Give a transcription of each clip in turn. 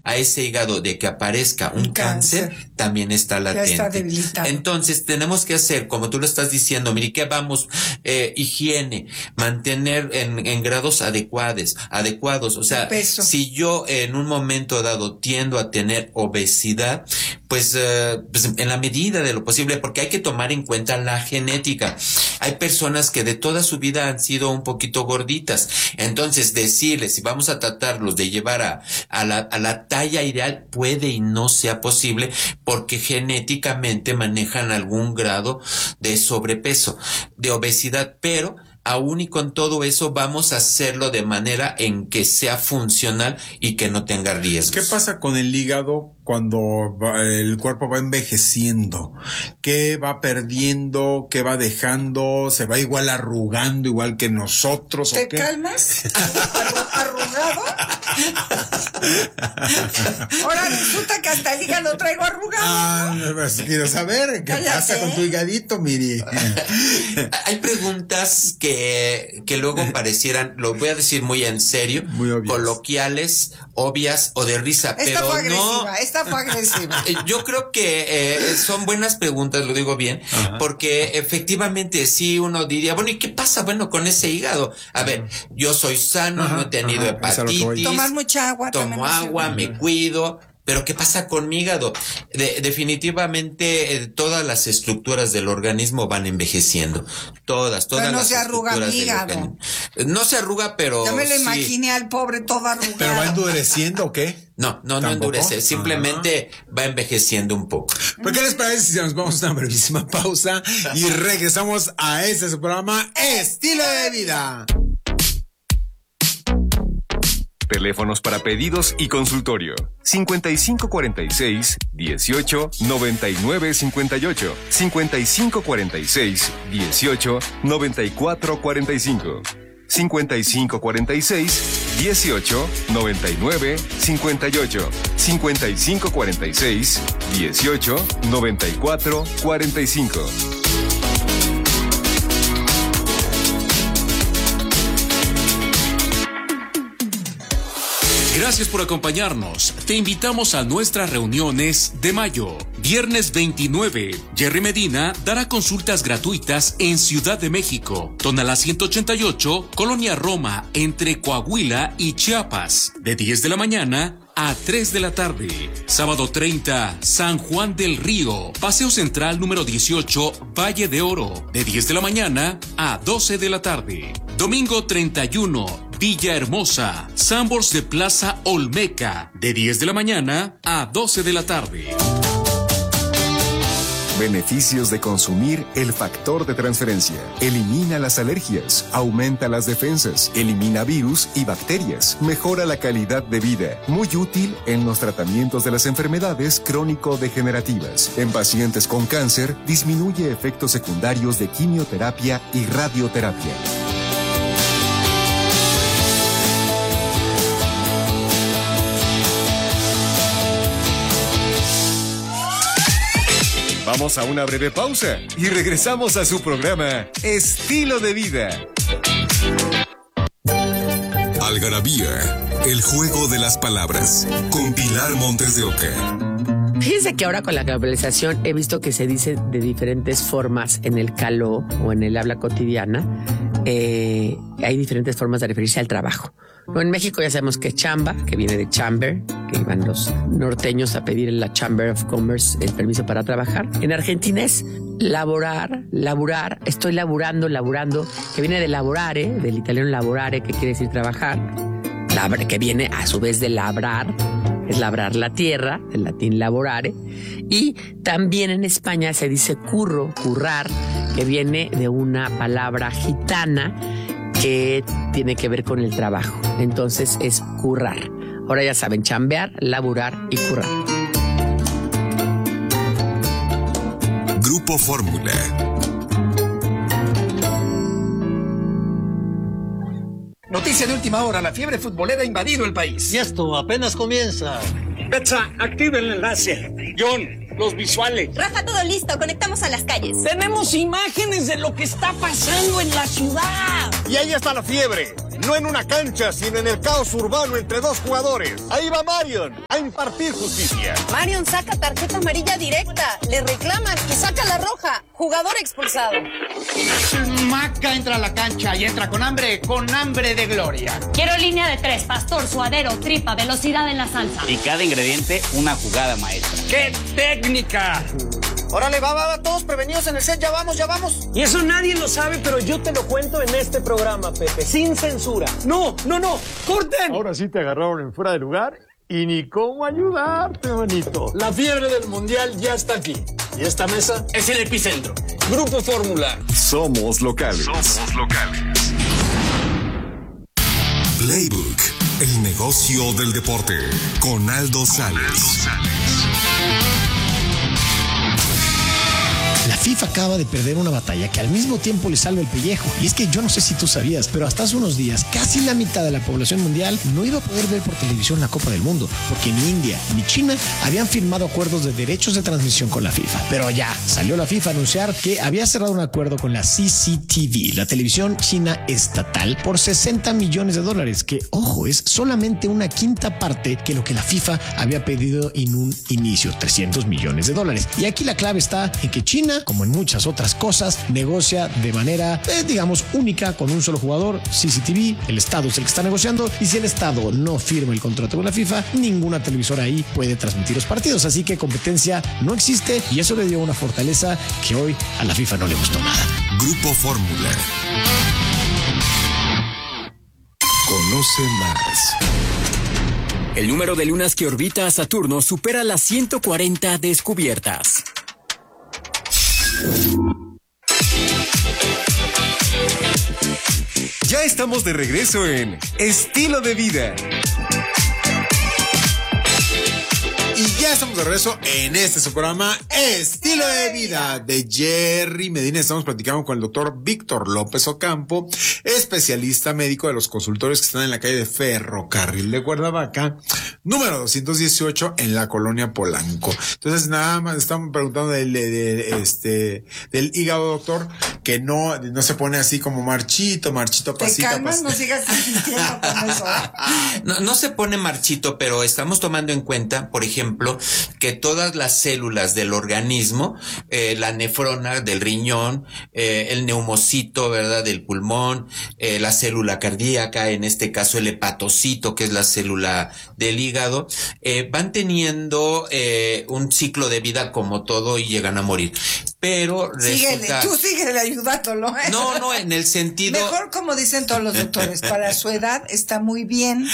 a ese hígado de que aparezca un cáncer, también está latente. Ya está debilitado. Entonces tenemos que hacer, como tú lo estás diciendo, Miri, que vamos, higiene, mantener en grados adecuados. O sea, si yo en un momento dado tiendo a tener obesidad, pues en la medida de lo posible, porque hay que tomar en cuenta la genética. Hay personas que de toda su vida han sido un poquito gorditas. Entonces, decirles, si vamos a tratarlos de llevar a la talla ideal, puede y no sea posible, porque genéticamente manejan algún grado de sobrepeso, de obesidad, pero aún y con todo eso vamos a hacerlo de manera en que sea funcional y que no tenga riesgos. ¿Qué pasa con el hígado cuando el cuerpo va envejeciendo? ¿Qué va perdiendo? ¿Qué va dejando? ¿Se va igual arrugando igual que nosotros? ¿Te calmas? ¿Arrugado? Ahora resulta que hasta el hígado traigo arrugado. Pues quiero saber qué pasa con tu hígadito, Miri. Hay preguntas que luego parecieran, lo voy a decir muy en serio, muy coloquiales, obvias o de risa, esta pero esta fue agresiva. Yo creo que son buenas preguntas, lo digo bien, porque efectivamente sí uno diría, bueno, ¿y qué pasa, con ese hígado? A ver, yo soy sano, no he tenido hepatitis, tomar mucha agua, tomo agua, me cuido. Pero ¿qué pasa con mi hígado? Definitivamente todas las estructuras del organismo van envejeciendo. Todas pero no las se arruga mi hígado. No se arruga, pero yo me lo imaginé al pobre todo arrugado. ¿Pero va endureciendo o qué? No endurece, simplemente va envejeciendo un poco. ¿Por qué les parece si nos vamos a una brevísima pausa y regresamos a este programa Estilo de Vida? Teléfonos para pedidos y consultorio: 5546-18-9958, 5546-18-9445, 5546-18-9958, 5546-18-9445. Gracias por acompañarnos. Te invitamos a nuestras reuniones de mayo. Viernes 29, Jerry Medina dará consultas gratuitas en Ciudad de México, Tonalá 188, Colonia Roma, entre Coahuila y Chiapas, de 10 de la mañana a 3 de la tarde. Sábado 30, San Juan del Río, Paseo Central número 18, Valle de Oro, de 10 de la mañana a 12 de la tarde. Domingo 31, Villahermosa, Sambors de Plaza Olmeca, de 10 de la mañana a 12 de la tarde. Beneficios de consumir el factor de transferencia. Elimina las alergias, aumenta las defensas, elimina virus y bacterias, mejora la calidad de vida. Muy útil en los tratamientos de las enfermedades crónico-degenerativas. En pacientes con cáncer, disminuye efectos secundarios de quimioterapia y radioterapia. Vamos a una breve pausa y regresamos a su programa Estilo de Vida. Algarabía, el juego de las palabras, con Pilar Montes de Oca. Fíjense que ahora con la globalización he visto que se dice de diferentes formas en el caló o en el habla cotidiana. Hay diferentes formas de referirse al trabajo. No, en México ya sabemos que es chamba, que viene de chamber, que iban los norteños a pedir en la Chamber of Commerce el permiso para trabajar. En Argentina es laborar, estoy laburando, que viene de lavorare, del italiano lavorare, que quiere decir trabajar, que viene a su vez de labrar, es labrar la tierra, del latín lavorare. Y también en España se dice currar, que viene de una palabra gitana que tiene que ver con el trabajo. Entonces es currar. Ahora ya saben, chambear, laburar y currar. Grupo Fórmula. Noticia de última hora, la fiebre futbolera ha invadido el país. Y esto apenas comienza. Betsa, activa el enlace. John, los visuales. Rafa, todo listo, conectamos a las calles. Tenemos imágenes de lo que está pasando en la ciudad. Y ahí está la fiebre. no en una cancha, sino en el caos urbano entre dos jugadores. Ahí va Marion a impartir justicia. Marion saca tarjeta amarilla directa, le reclaman y saca la roja. Jugador expulsado. Maca entra a la cancha y entra con hambre de gloria. Quiero línea de 3, pastor, suadero, tripa, velocidad en la salsa. Y cada ingrediente, una jugada maestra. ¡Qué técnica! Órale, va, todos prevenidos en el set, ya vamos. Y eso nadie lo sabe, pero yo te lo cuento en este programa, Pepe, sin censura. No, ¡corten! Ahora sí te agarraron en fuera de lugar y ni cómo ayudarte, manito. La fiebre del mundial ya está aquí. Y esta mesa es el epicentro. Grupo Fórmula. Somos locales. Playbook, el negocio del deporte, con Aldo Sales. La FIFA acaba de perder una batalla que al mismo tiempo le salva el pellejo. Y es que yo no sé si tú sabías, pero hasta hace unos días casi la mitad de la población mundial no iba a poder ver por televisión la Copa del Mundo, porque ni India ni China habían firmado acuerdos de derechos de transmisión con la FIFA. Pero ya salió la FIFA a anunciar que había cerrado un acuerdo con la CCTV, la televisión china estatal, por $60 millones, que, ojo, es solamente una quinta parte que lo que la FIFA había pedido en un inicio, $300 millones. Y aquí la clave está en que China, como en muchas otras cosas, negocia de manera, digamos, única con un solo jugador, CCTV. El Estado es el que está negociando, y si el Estado no firma el contrato con la FIFA, ninguna televisora ahí puede transmitir los partidos. Así que competencia no existe, y eso le dio una fortaleza que hoy a la FIFA no le gustó nada. Grupo Fórmula. Conoce más. El número de lunas que orbita a Saturno supera las 140 descubiertas. Ya estamos de regreso en Estilo de Vida. Y ya estamos de regreso en este su programa Estilo de Vida de Jerry Medina. Estamos platicando con el doctor Víctor López Ocampo, especialista médico de los consultorios que están en la calle de Ferrocarril de Cuernavaca, número 218 en la colonia Polanco. Entonces nada más estamos preguntando del hígado, doctor, que no se pone así como marchito, pasita. Te calmas, no sigas insistiendo con eso. No se pone marchito, pero estamos tomando en cuenta, por ejemplo, que todas las células del organismo, la nefrona del riñón, el neumocito, ¿verdad?, del pulmón, la célula cardíaca, en este caso el hepatocito, que es la célula del hígado, van teniendo un ciclo de vida como todo y llegan a morir. Pero tú síguele ayudándolo. No, en el sentido... Mejor, como dicen todos los doctores, para su edad está muy bien.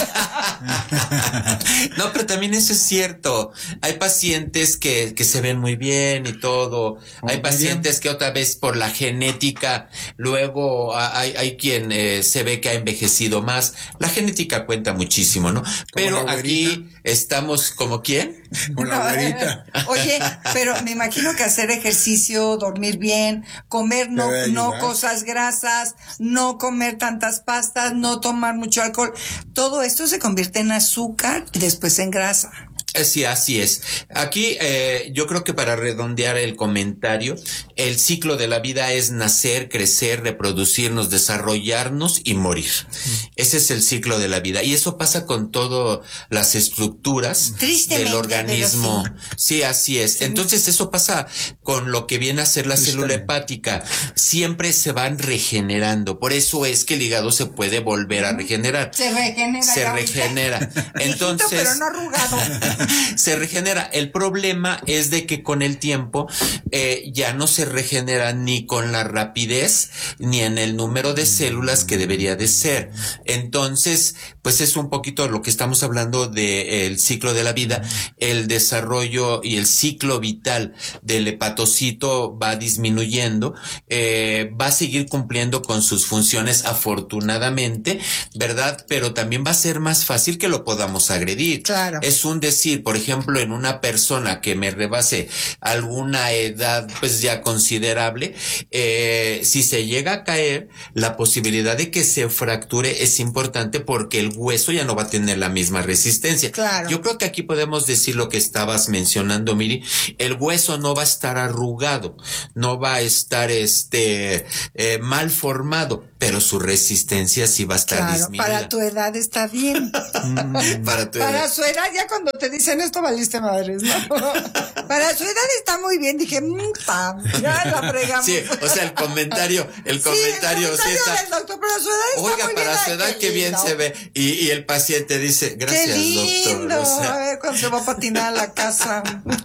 No, pero también eso es cierto. Hay pacientes que se ven muy bien y todo. Hay pacientes que otra vez por la genética, luego hay quien se ve que ha envejecido más. La genética cuenta muchísimo, ¿no? Pero aquí estamos como ¿quién? Con la abuelita. Oye, pero me imagino que hacer ejercicio, dormir bien, comer no cosas grasas, no comer tantas pastas, no tomar mucho alcohol, todo esto se convierte en azúcar y después en grasa. Sí, así es. Aquí yo creo que para redondear el comentario, el ciclo de la vida es nacer, crecer, reproducirnos, desarrollarnos y morir. Ese es el ciclo de la vida. Y eso pasa con todas las estructuras del organismo. Sí, así es. Entonces eso pasa con lo que viene a ser la célula hepática. Siempre se van regenerando. Por eso es que el hígado se puede volver a regenerar. Se regenera. Entonces, viejito, pero no arrugado. Se regenera. El problema es de que con el tiempo ya no se regenera ni con la rapidez ni en el número de células que debería de ser. Entonces, pues es un poquito lo que estamos hablando del ciclo de la vida. El desarrollo y el ciclo vital del hepatocito va disminuyendo, va a seguir cumpliendo con sus funciones afortunadamente, ¿verdad? Pero también va a ser más fácil que lo podamos agredir. Claro. Es un decir, por ejemplo, en una persona que me rebase alguna edad pues ya considerable, si se llega a caer, la posibilidad de que se fracture es importante porque el hueso ya no va a tener la misma resistencia. Claro. Yo creo que aquí podemos decir lo que estabas mencionando, Miri. El hueso no va a estar arrugado, no va a estar mal formado, pero su resistencia sí va a estar disminuida. Para tu edad está bien. Para su edad, ya cuando te dicen esto valiste madres, ¿no? Para su edad está muy bien, dije, ya la fregamos. Sí, o sea, el comentario sí está. Del doctor, para su edad está oiga, muy para bien, su edad qué bien se ve. Y el paciente dice, gracias, qué lindo, doctor. O sea, a ver cuando se va a patinar a la casa.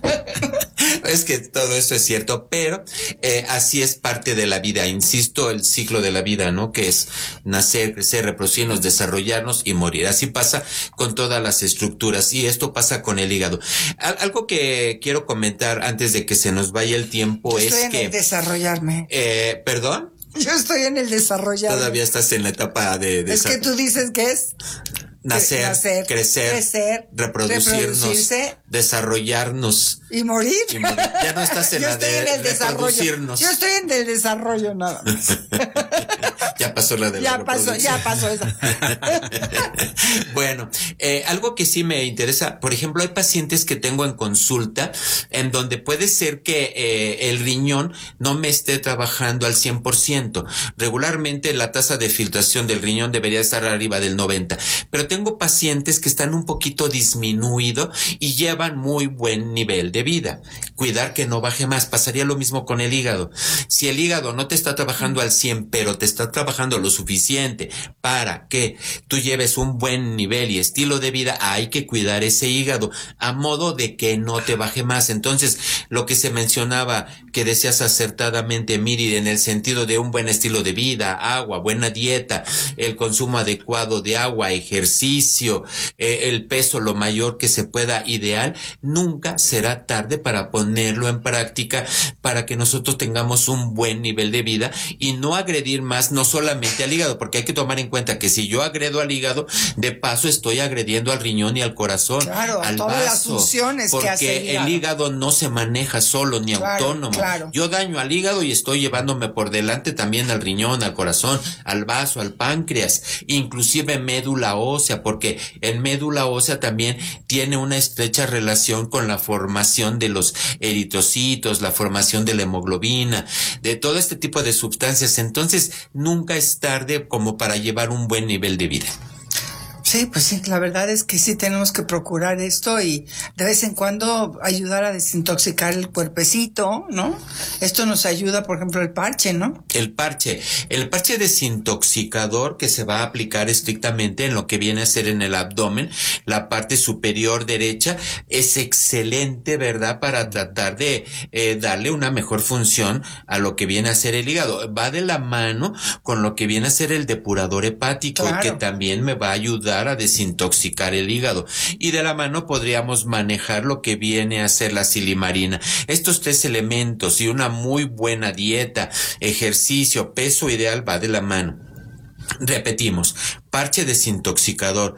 Es que todo eso es cierto, pero así es parte de la vida. Insisto, el ciclo de la vida, ¿no? Que es nacer, crecer, reproducirnos, desarrollarnos y morir. Así pasa con todas las estructuras y esto pasa con el hígado. Algo que quiero comentar antes de que se nos vaya el tiempo es que... Estoy en el desarrollarme. ¿Perdón? Yo estoy en el desarrollarme. Todavía estás en la etapa de Es que tú dices que es... Nacer, crecer, reproducirse, desarrollarnos. ¿Y morir? Ya no estás en la de reproducirnos. Yo estoy en el desarrollo nada más. Ya pasó la de la reproducción. Ya pasó esa. Bueno, algo que sí me interesa, por ejemplo, hay pacientes que tengo en consulta en donde puede ser que el riñón no me esté trabajando al 100%. Regularmente la tasa de filtración del riñón debería estar arriba del 90%, pero tengo pacientes que están un poquito disminuido y llevan muy buen nivel de vida. Cuidar que no baje más. Pasaría lo mismo con el hígado. Si el hígado no te está trabajando al 100%, pero te está trabajando lo suficiente para que tú lleves un buen nivel y estilo de vida, hay que cuidar ese hígado a modo de que no te baje más. Entonces, lo que se mencionaba, que decías acertadamente, Miri, en el sentido de un buen estilo de vida, agua, buena dieta, el consumo adecuado de agua, ejercicio, el peso lo mayor que se pueda, ideal, nunca será tarde para ponerlo en práctica para que nosotros tengamos un buen nivel de vida y no agredir más, no solamente al hígado, porque hay que tomar en cuenta que si yo agredo al hígado, de paso estoy agrediendo al riñón y al corazón, claro, al todas vaso, las funciones porque que hace el hígado no se maneja solo ni autónomo. Claro. Yo daño al hígado y estoy llevándome por delante también al riñón, al corazón, al vaso, al páncreas, inclusive médula ósea, porque en médula ósea también tiene una estrecha relación con la formación de los eritrocitos, la formación de la hemoglobina, de todo este tipo de sustancias. Entonces, nunca es tarde como para llevar un buen nivel de vida. Sí, pues sí, la verdad es que sí tenemos que procurar esto y de vez en cuando ayudar a desintoxicar el cuerpecito, ¿no? Esto nos ayuda, por ejemplo, el parche, ¿no? El parche desintoxicador que se va a aplicar estrictamente en lo que viene a ser en el abdomen, la parte superior derecha, es excelente, ¿verdad? Para tratar de darle una mejor función a lo que viene a ser el hígado. Va de la mano con lo que viene a ser el depurador hepático, claro, que también me va a ayudar a desintoxicar el hígado, y de la mano podríamos manejar lo que viene a ser la silimarina. Estos tres elementos y una muy buena dieta, ejercicio, peso ideal va de la mano. Repetimos, parche desintoxicador,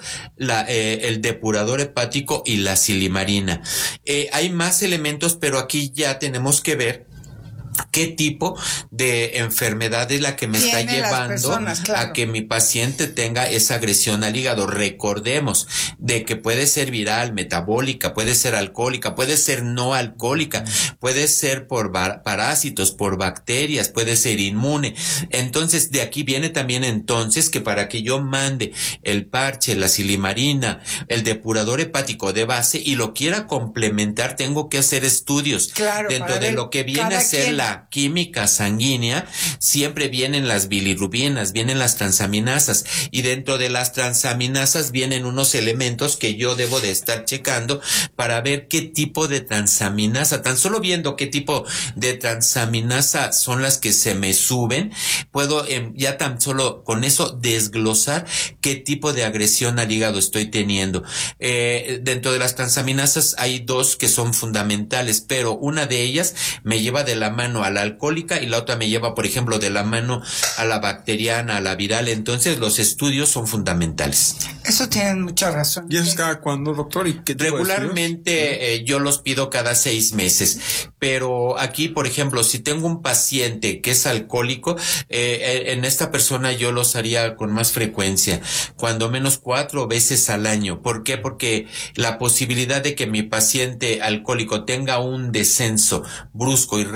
el depurador hepático y la silimarina. Hay más elementos, pero aquí ya tenemos que ver qué tipo de enfermedad es la que me está llevando a que mi paciente tenga esa agresión al hígado. Recordemos de que puede ser viral, metabólica, puede ser alcohólica, puede ser no alcohólica, puede ser por parásitos, por bacterias, puede ser inmune. Entonces, de aquí viene también entonces que para que yo mande el parche, la silimarina, el depurador hepático de base y lo quiera complementar, tengo que hacer estudios dentro de lo que viene a ser la química sanguínea. Siempre vienen las bilirrubinas, vienen las transaminasas, y dentro de las transaminasas vienen unos elementos que yo debo de estar checando para ver qué tipo de transaminasa, tan solo viendo qué tipo de transaminasa son las que se me suben, puedo ya tan solo con eso desglosar qué tipo de agresión al hígado estoy teniendo. Dentro de las transaminasas hay dos que son fundamentales, pero una de ellas me lleva de la mano a la alcohólica y la otra me lleva, por ejemplo, de la mano a la bacteriana, a la viral. Entonces, los estudios son fundamentales. Eso tienen mucha razón. ¿Y eso es cada cuándo, doctor? ¿Y qué tipo regularmente yo los pido cada 6 meses, pero aquí, por ejemplo, si tengo un paciente que es alcohólico, en esta persona yo los haría con más frecuencia, cuando menos 4 veces al año. ¿Por qué? Porque la posibilidad de que mi paciente alcohólico tenga un descenso brusco y rápido es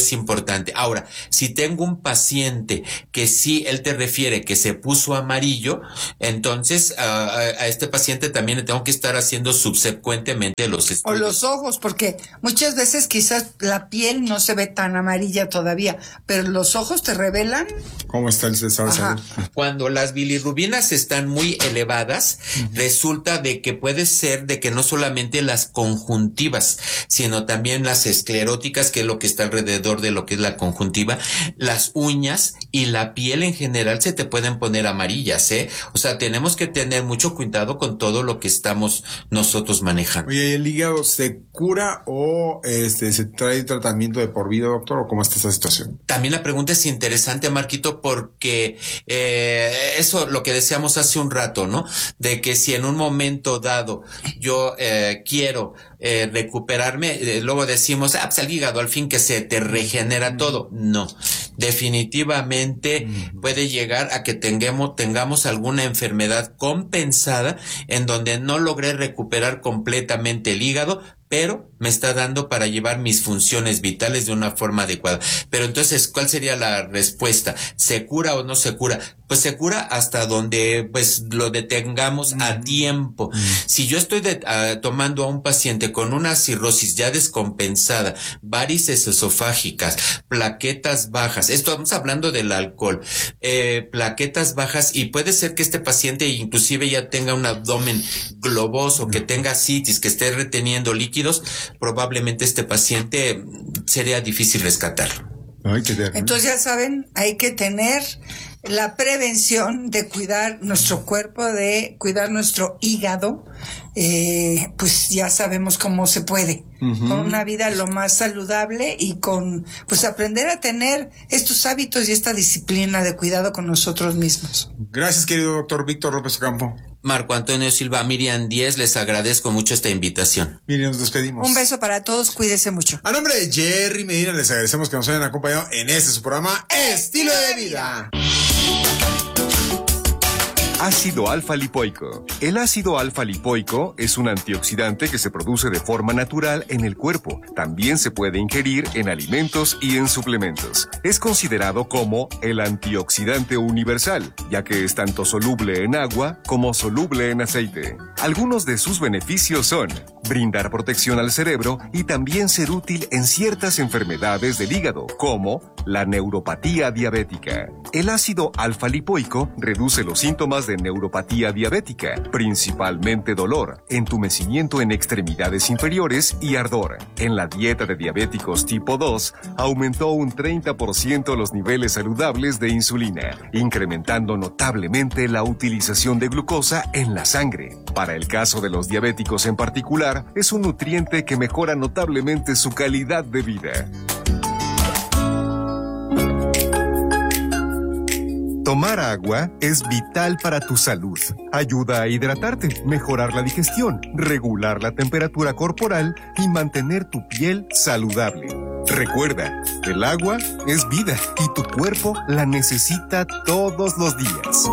es importante. Ahora, si tengo un paciente que sí, él te refiere que se puso amarillo, entonces a este paciente también le tengo que estar haciendo subsecuentemente los estudios. O los ojos, porque muchas veces quizás la piel no se ve tan amarilla todavía, pero los ojos te revelan cómo está el estado de salud. Cuando las bilirrubinas están muy elevadas, resulta de que puede ser de que no solamente las conjuntivas, sino también las escleróticas, que es lo que está alrededor de lo que es la conjuntiva, las uñas y la piel en general se te pueden poner amarillas, O sea, tenemos que tener mucho cuidado con todo lo que estamos nosotros manejando. Oye, ¿el hígado se cura o se trae tratamiento de por vida, doctor, o cómo está esta situación? También la pregunta es interesante, Marquito, porque eso lo que decíamos hace un rato, ¿no? De que si en un momento dado yo quiero recuperarme, luego decimos, pues el hígado al fin que se te regenera todo. No, definitivamente puede llegar a que tengamos alguna enfermedad compensada en donde no logré recuperar completamente el hígado, pero me está dando para llevar mis funciones vitales de una forma adecuada. Pero entonces, ¿cuál sería la respuesta? ¿Se cura o no se cura? Pues se cura hasta donde pues lo detengamos a tiempo. Si yo estoy tomando a un paciente con una cirrosis ya descompensada, varices esofágicas, plaquetas bajas, estamos hablando del alcohol, plaquetas bajas, y puede ser que este paciente inclusive ya tenga un abdomen globoso, que tenga citis, que esté reteniendo líquidos, probablemente este paciente sería difícil rescatarlo. Entonces ya saben, hay que tener la prevención de cuidar nuestro cuerpo, de cuidar nuestro hígado, pues ya sabemos cómo se puede, con una vida lo más saludable y con, pues aprender a tener estos hábitos y esta disciplina de cuidado con nosotros mismos. Gracias, querido doctor Víctor López Ocampo. Marco Antonio Silva, Miriam Díez, les agradezco mucho esta invitación. Miriam, nos despedimos. Un beso para todos, cuídese mucho. A nombre de Jerry Medina, les agradecemos que nos hayan acompañado en su programa Estilo de Vida. Ácido alfa-lipoico. El ácido alfa-lipoico es un antioxidante que se produce de forma natural en el cuerpo. También se puede ingerir en alimentos y en suplementos. Es considerado como el antioxidante universal, ya que es tanto soluble en agua como soluble en aceite. Algunos de sus beneficios son brindar protección al cerebro y también ser útil en ciertas enfermedades del hígado, como la neuropatía diabética. El ácido alfa-lipoico reduce los síntomas de neuropatía diabética, principalmente dolor, entumecimiento en extremidades inferiores y ardor. En la dieta de diabéticos tipo 2, aumentó un 30% los niveles saludables de insulina, incrementando notablemente la utilización de glucosa en la sangre. Para el caso de los diabéticos en particular, es un nutriente que mejora notablemente su calidad de vida. Tomar agua es vital para tu salud. Ayuda a hidratarte, mejorar la digestión, regular la temperatura corporal y mantener tu piel saludable. Recuerda, el agua es vida y tu cuerpo la necesita todos los días.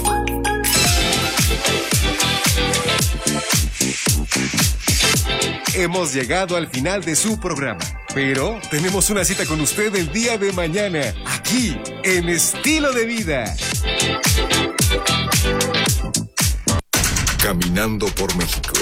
Hemos llegado al final de su programa, pero tenemos una cita con usted el día de mañana, aquí en Estilo de Vida. Caminando por México.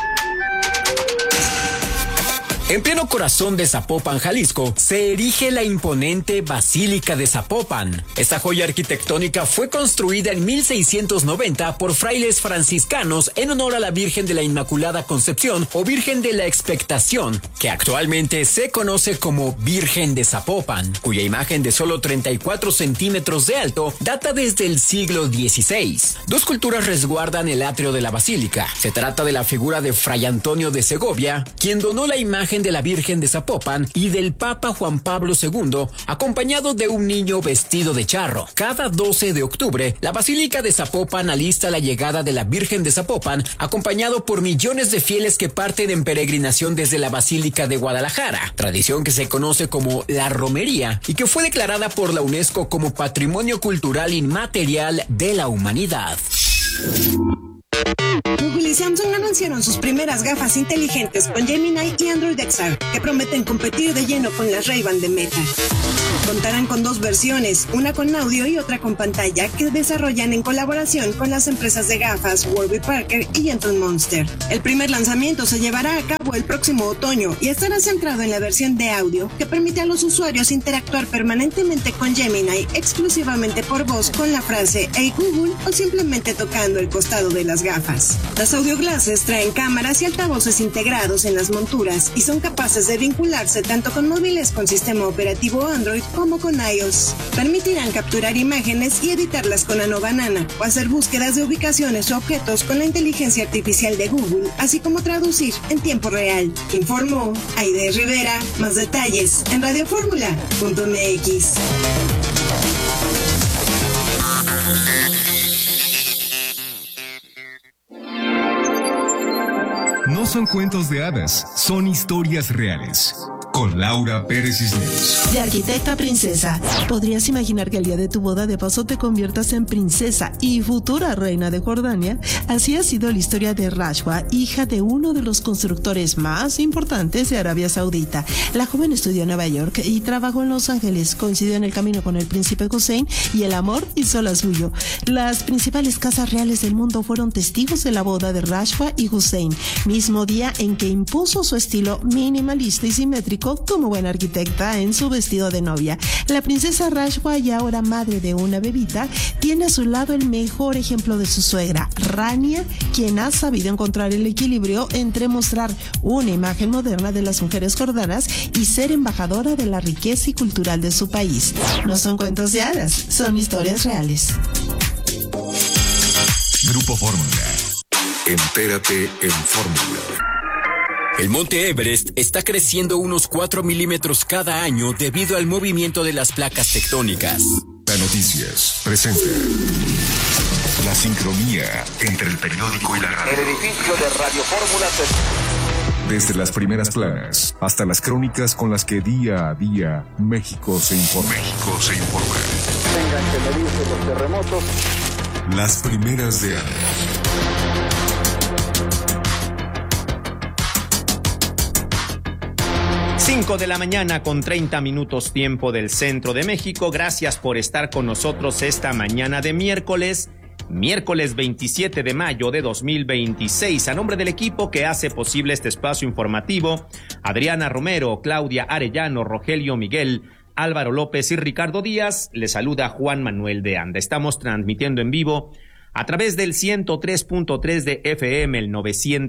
En pleno corazón de Zapopan, Jalisco, se erige la imponente Basílica de Zapopan. Esta joya arquitectónica fue construida en 1690 por frailes franciscanos en honor a la Virgen de la Inmaculada Concepción o Virgen de la Expectación, que actualmente se conoce como Virgen de Zapopan, cuya imagen de solo 34 centímetros de alto data desde el siglo XVI. Dos culturas resguardan el atrio de la basílica. Se trata de la figura de Fray Antonio de Segovia, quien donó la imagen de la Virgen de Zapopan, y del Papa Juan Pablo II, acompañado de un niño vestido de charro. Cada 12 de octubre, la Basílica de Zapopan alista la llegada de la Virgen de Zapopan, acompañado por millones de fieles que parten en peregrinación desde la Basílica de Guadalajara, tradición que se conoce como la romería y que fue declarada por la UNESCO como Patrimonio Cultural Inmaterial de la Humanidad. Google y Samsung anunciaron sus primeras gafas inteligentes con Gemini y Android XR, que prometen competir de lleno con las Ray-Ban de Meta. Contarán con 2 versiones, una con audio y otra con pantalla, que desarrollan en colaboración con las empresas de gafas Warby Parker y Gentle Monster. El primer lanzamiento se llevará a cabo el próximo otoño y estará centrado en la versión de audio, que permite a los usuarios interactuar permanentemente con Gemini exclusivamente por voz con la frase "Hey Google" o simplemente tocando el costado de las gafas. Las audio glasses traen cámaras y altavoces integrados en las monturas y son capaces de vincularse tanto con móviles con sistema operativo Android como con iOS. Permitirán capturar imágenes y editarlas con Nano Banana o hacer búsquedas de ubicaciones o objetos con la inteligencia artificial de Google, así como traducir en tiempo real. Informó Aide Rivera. Más detalles en radioformula.mx. No son cuentos de hadas, son historias reales. Con Laura Pérez Cisneros. De arquitecta a princesa. ¿Podrías imaginar que el día de tu boda de paso te conviertas en princesa y futura reina de Jordania? Así ha sido la historia de Rashwa, hija de uno de los constructores más importantes de Arabia Saudita. La joven estudió en Nueva York y trabajó en Los Ángeles. Coincidió en el camino con el príncipe Hussein y el amor hizo la suyo. Las principales casas reales del mundo fueron testigos de la boda de Rashwa y Hussein, mismo día en que impuso su estilo minimalista y simétrico como buena arquitecta en su vestido de novia. La princesa Rashwa, y ahora madre de una bebita, tiene a su lado el mejor ejemplo de su suegra, Rania, quien ha sabido encontrar el equilibrio entre mostrar una imagen moderna de las mujeres jordanas y ser embajadora de la riqueza y cultural de su país. No son cuentos de hadas, son historias reales. Grupo Fórmula. Entérate en Fórmula. El monte Everest está creciendo unos 4 milímetros cada año debido al movimiento de las placas tectónicas. La Noticias presenta la sincronía entre el periódico y la radio. El edificio de Radio Fórmula Desde las primeras planas hasta las crónicas con las que día a día México se informa. Tengan que medirse los terremotos. Las primeras de año. 5 de la mañana con 30 minutos tiempo del centro de México. Gracias por estar con nosotros esta mañana de miércoles 27 de mayo de 2026. A nombre del equipo que hace posible este espacio informativo, Adriana Romero, Claudia Arellano, Rogelio Miguel, Álvaro López y Ricardo Díaz, les saluda Juan Manuel de Anda. Estamos transmitiendo en vivo a través del 103.3 de FM, el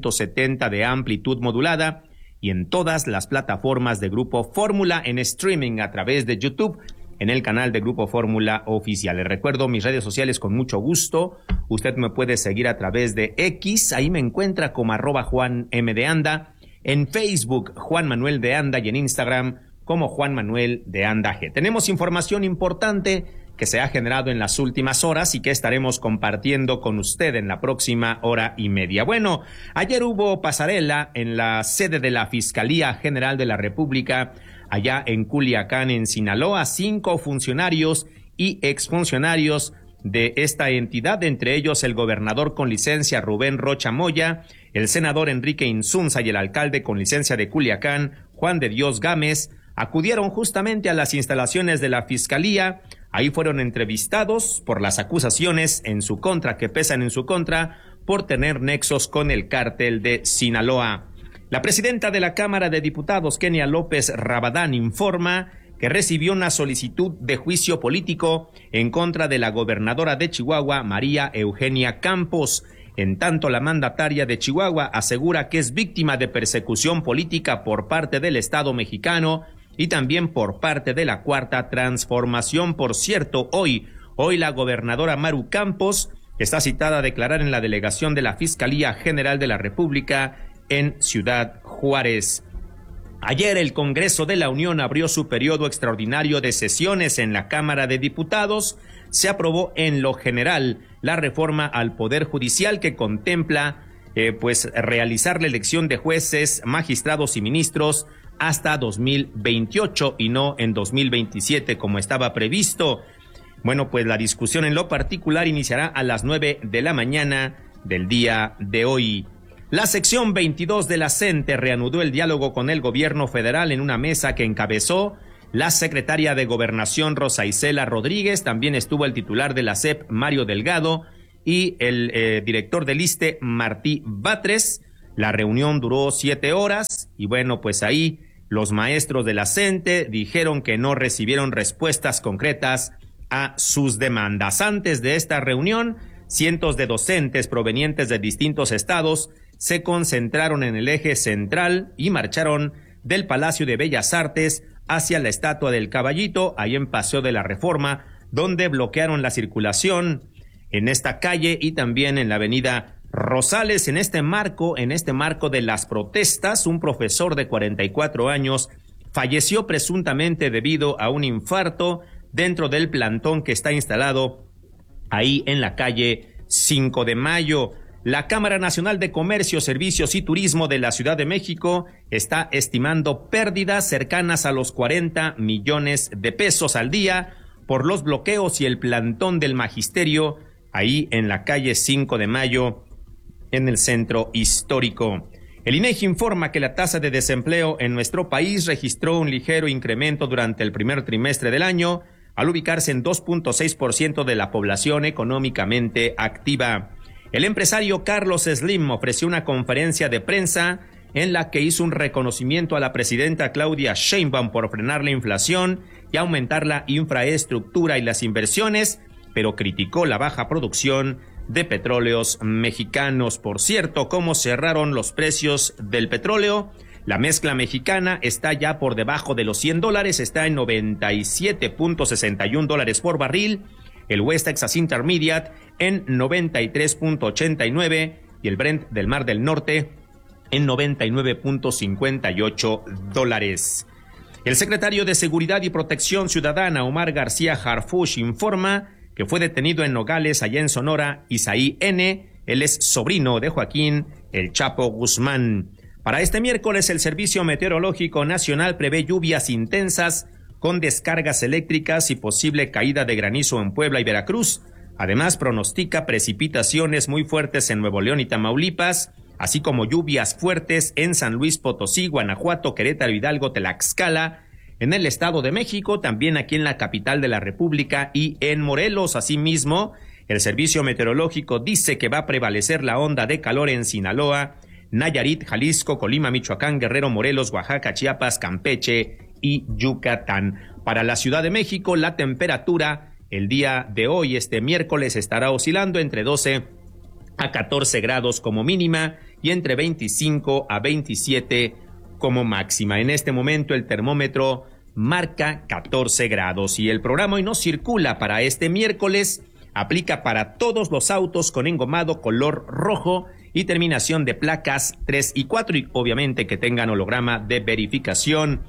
970 de amplitud modulada, y en todas las plataformas de Grupo Fórmula en streaming a través de YouTube en el canal de Grupo Fórmula Oficial. Les recuerdo mis redes sociales con mucho gusto. Usted me puede seguir a través de X, ahí me encuentra como @JuanM_de_Anda, en Facebook Juan Manuel de Anda y en Instagram como Juan Manuel de Anda G. Tenemos información importante que se ha generado en las últimas horas y que estaremos compartiendo con usted en la próxima hora y media. Bueno, ayer hubo pasarela en la sede de la Fiscalía General de la República, allá en Culiacán, en Sinaloa. 5 funcionarios y exfuncionarios de esta entidad, entre ellos el gobernador con licencia Rubén Rocha Moya, el senador Enrique Insunza y el alcalde con licencia de Culiacán, Juan de Dios Gámez, acudieron justamente a las instalaciones de la Fiscalía. Ahí fueron entrevistados por las acusaciones en su contra, que pesan en su contra, por tener nexos con el cártel de Sinaloa. La presidenta de la Cámara de Diputados, Kenia López Rabadán, informa que recibió una solicitud de juicio político en contra de la gobernadora de Chihuahua, María Eugenia Campos. En tanto, la mandataria de Chihuahua asegura que es víctima de persecución política por parte del Estado mexicano y también por parte de la Cuarta Transformación. Por cierto, hoy la gobernadora Maru Campos está citada a declarar en la delegación de la Fiscalía General de la República en Ciudad Juárez. Ayer el Congreso de la Unión abrió su periodo extraordinario de sesiones en la Cámara de Diputados. Se aprobó en lo general la reforma al Poder Judicial que contempla realizar la elección de jueces, magistrados y ministros hasta 2028 y no en 2027 como estaba previsto. Bueno, pues la discusión en lo particular iniciará a las 9 de la mañana del día de hoy. La sección 22 de la CENTE reanudó el diálogo con el gobierno federal en una mesa que encabezó la secretaria de Gobernación Rosa Isela Rodríguez. También estuvo el titular de la SEP Mario Delgado y el director del ISSSTE Martí Batres. La reunión duró 7 horas y bueno, pues ahí los maestros de la CENTE dijeron que no recibieron respuestas concretas a sus demandas. Antes de esta reunión, cientos de docentes provenientes de distintos estados se concentraron en el eje central y marcharon del Palacio de Bellas Artes hacia la Estatua del Caballito, ahí en Paseo de la Reforma, donde bloquearon la circulación en esta calle y también en la avenida Rosales. En este marco de las protestas, un profesor de 44 años falleció presuntamente debido a un infarto dentro del plantón que está instalado ahí en la calle 5 de Mayo. La Cámara Nacional de Comercio, Servicios y Turismo de la Ciudad de México está estimando pérdidas cercanas a los 40 millones de pesos al día por los bloqueos y el plantón del magisterio ahí en la calle 5 de Mayo en el centro histórico. El INEGI informa que la tasa de desempleo en nuestro país registró un ligero incremento durante el primer trimestre del año, al ubicarse en 2.6% de la población económicamente activa. El empresario Carlos Slim ofreció una conferencia de prensa en la que hizo un reconocimiento a la presidenta Claudia Sheinbaum por frenar la inflación y aumentar la infraestructura y las inversiones, pero criticó la baja producción de petróleos mexicanos. Por cierto, ¿cómo cerraron los precios del petróleo? La mezcla mexicana está ya por debajo de los $100, está en $97.61 por barril, el West Texas Intermediate en 93.89 y el Brent del Mar del Norte en $99.58. El secretario de Seguridad y Protección Ciudadana, Omar García Harfuch, informa que fue detenido en Nogales, allá en Sonora, Isaí N. Él es sobrino de Joaquín El Chapo Guzmán. Para este miércoles, el Servicio Meteorológico Nacional prevé lluvias intensas con descargas eléctricas y posible caída de granizo en Puebla y Veracruz. Además, pronostica precipitaciones muy fuertes en Nuevo León y Tamaulipas, así como lluvias fuertes en San Luis Potosí, Guanajuato, Querétaro, Hidalgo, Tlaxcala, en el Estado de México, también aquí en la capital de la República y en Morelos. Asimismo, el Servicio Meteorológico dice que va a prevalecer la onda de calor en Sinaloa, Nayarit, Jalisco, Colima, Michoacán, Guerrero, Morelos, Oaxaca, Chiapas, Campeche y Yucatán. Para la Ciudad de México, la temperatura el día de hoy, este miércoles, estará oscilando entre 12 a 14 grados como mínima y entre 25 a 27 como máxima. En este momento el termómetro marca 14 grados y el programa Hoy No Circula para este miércoles aplica para todos los autos con engomado color rojo y terminación de placas 3 y 4 y obviamente que tengan holograma de verificación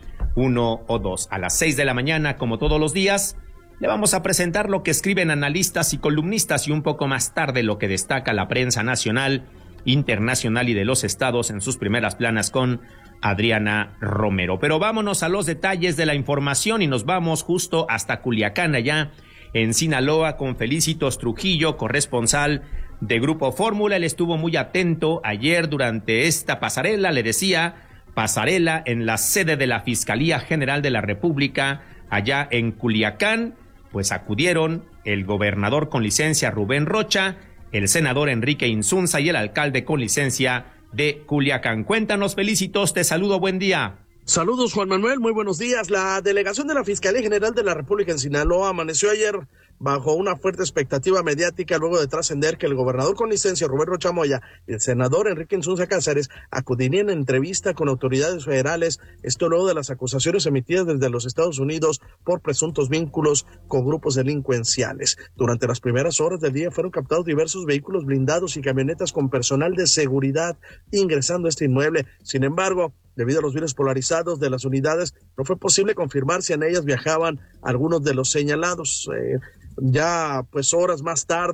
1 o 2. A las 6 de la mañana, como todos los días, le vamos a presentar lo que escriben analistas y columnistas y un poco más tarde lo que destaca la prensa nacional, internacional y de los estados en sus primeras planas con Adriana Romero. Pero vámonos a los detalles de la información y nos vamos justo hasta Culiacán, allá en Sinaloa, con Felicitos Trujillo, corresponsal de Grupo Fórmula. Él estuvo muy atento ayer durante esta pasarela, le decía, pasarela en la sede de la Fiscalía General de la República, allá en Culiacán. Pues acudieron el gobernador con licencia Rubén Rocha, el senador Enrique Insunza y el alcalde con licencia de Culiacán. Cuéntanos, Felicitos, te saludo, buen día. Saludos, Juan Manuel, muy buenos días. La delegación de la Fiscalía General de la República en Sinaloa amaneció ayer bajo una fuerte expectativa mediática luego de trascender que el gobernador con licencia Rubén Rocha Moya y el senador Enrique Insunza Cáceres acudirían a entrevista con autoridades federales, esto luego de las acusaciones emitidas desde los Estados Unidos por presuntos vínculos con grupos delincuenciales. Durante las primeras horas del día fueron captados diversos vehículos blindados y camionetas con personal de seguridad ingresando a este inmueble. Sin embargo, debido a los videos polarizados de las unidades, no fue posible confirmar si en ellas viajaban algunos de los señalados. Ya pues horas más tarde,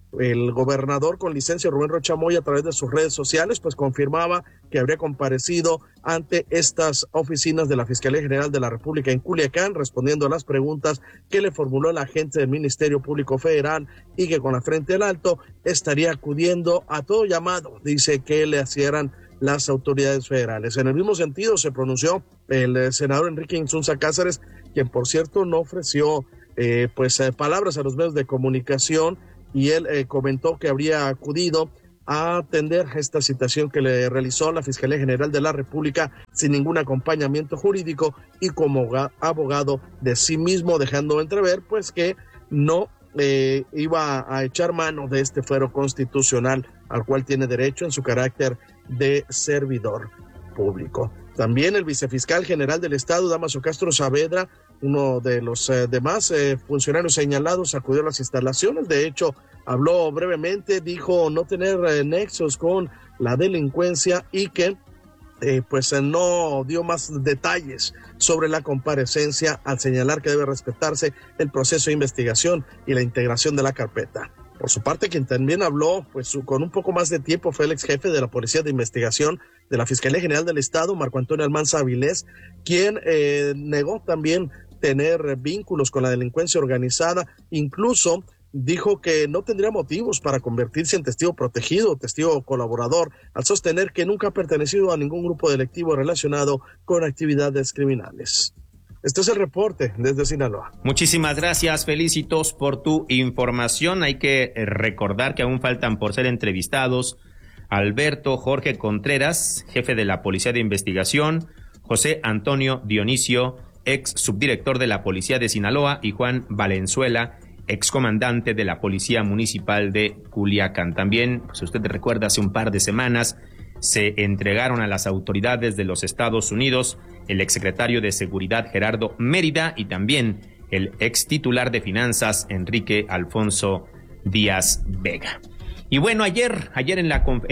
el gobernador con licencia Rubén Rocha Moya, a través de sus redes sociales, pues confirmaba que habría comparecido ante estas oficinas de la Fiscalía General de la República en Culiacán, respondiendo a las preguntas que le formuló el agente del Ministerio Público Federal, y que con la frente en alto estaría acudiendo a todo llamado, dice, que le hicieran las autoridades federales. En el mismo sentido se pronunció el senador Enrique Insunza Cáceres, quien por cierto no ofreció palabras a los medios de comunicación, y él comentó que habría acudido a atender esta citación que le realizó la Fiscalía General de la República sin ningún acompañamiento jurídico y como abogado de sí mismo, dejando entrever pues que no iba a echar mano de este fuero constitucional al cual tiene derecho en su carácter de servidor público. También el vicefiscal general del Estado, Dámaso Castro Saavedra, uno de los demás funcionarios señalados, acudió a las instalaciones. De hecho, habló brevemente, dijo no tener nexos con la delincuencia y que no dio más detalles sobre la comparecencia, al señalar que debe respetarse el proceso de investigación y la integración de la carpeta. Por su parte, quien también habló con un poco más de tiempo fue el ex jefe de la Policía de Investigación de la Fiscalía General del Estado, Marco Antonio Almanza Avilés, quien negó también tener vínculos con la delincuencia organizada. Incluso dijo que no tendría motivos para convertirse en testigo protegido o testigo colaborador, al sostener que nunca ha pertenecido a ningún grupo delictivo relacionado con actividades criminales. Este es el reporte desde Sinaloa. Muchísimas gracias, Felicitos, por tu información. Hay que recordar que aún faltan por ser entrevistados Alberto Jorge Contreras, jefe de la Policía de Investigación, José Antonio Dionisio, ex subdirector de la Policía de Sinaloa, y Juan Valenzuela, excomandante de la Policía Municipal de Culiacán. También, si usted recuerda, hace un par de semanas se entregaron a las autoridades de los Estados Unidos el exsecretario de Seguridad Gerardo Mérida y también el ex titular de Finanzas Enrique Alfonso Díaz Vega. Y bueno, ayer en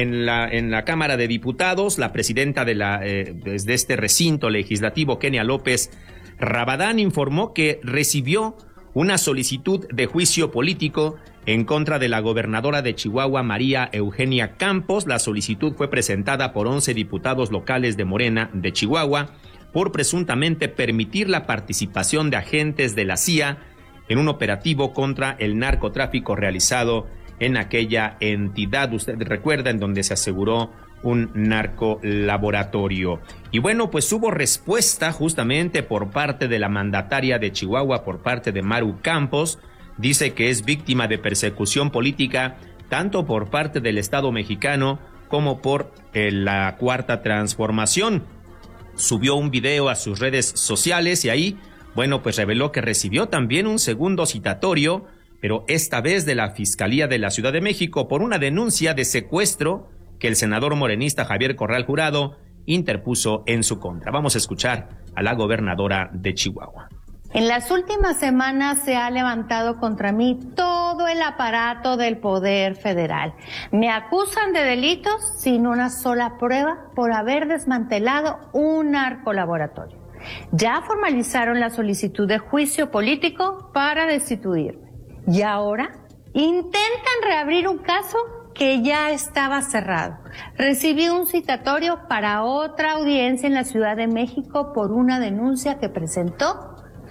la Cámara de Diputados, la presidenta desde este recinto legislativo, Kenia López Rabadán, informó que recibió una solicitud de juicio político en contra de la gobernadora de Chihuahua, María Eugenia Campos. La solicitud fue presentada por 11 diputados locales de Morena de Chihuahua por presuntamente permitir la participación de agentes de la CIA en un operativo contra el narcotráfico realizado en aquella entidad. Usted recuerda, en donde se aseguró un narcolaboratorio. Y bueno, pues hubo respuesta justamente por parte de la mandataria de Chihuahua, por parte de Maru Campos. Dice que es víctima de persecución política tanto por parte del Estado mexicano como por la Cuarta Transformación. Subió un video a sus redes sociales y ahí, bueno, pues reveló que recibió también un segundo citatorio, pero esta vez de la Fiscalía de la Ciudad de México por una denuncia de secuestro que el senador morenista Javier Corral Jurado interpuso en su contra. Vamos a escuchar a la gobernadora de Chihuahua. En las últimas semanas se ha levantado contra mí todo el aparato del Poder Federal. Me acusan de delitos sin una sola prueba por haber desmantelado un narcolaboratorio. Ya formalizaron la solicitud de juicio político para destituirme. Y ahora intentan reabrir un caso que ya estaba cerrado. Recibí un citatorio para otra audiencia en la Ciudad de México por una denuncia que presentó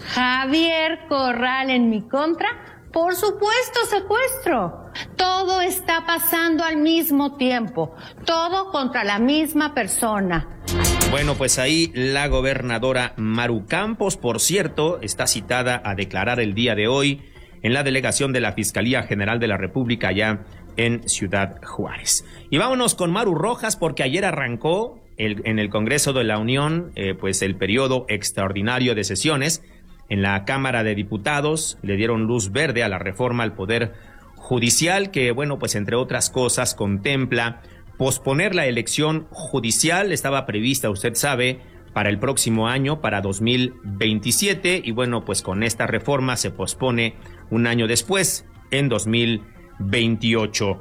Javier Corral en mi contra por supuesto secuestro. Todo está pasando al mismo tiempo, todo contra la misma persona. Bueno, pues ahí la gobernadora Maru Campos, por cierto, está citada a declarar el día de hoy en la delegación de la Fiscalía General de la República allá en Ciudad Juárez. Y vámonos con Maru Rojas, porque ayer arrancó en el Congreso de la Unión pues el periodo extraordinario de sesiones. En la Cámara de Diputados le dieron luz verde a la reforma al Poder Judicial que, bueno, pues entre otras cosas contempla posponer la elección judicial. Estaba prevista, usted sabe, para el próximo año, para 2027, y bueno, pues con esta reforma se pospone un año después, en 2028.